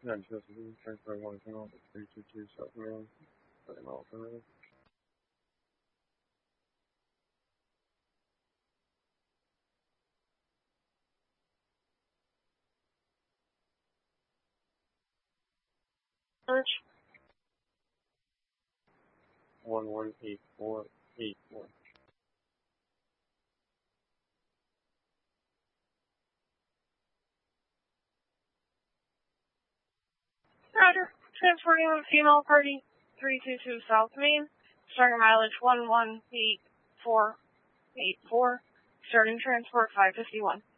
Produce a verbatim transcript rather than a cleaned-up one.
Yeah, just transfer one channel to three two two South Main. An alternative. Search. One one eight four eight four. Roger. Transporting on female party three two two South Main. Starting mileage one one eight four eight four. Starting transport five fifty-one.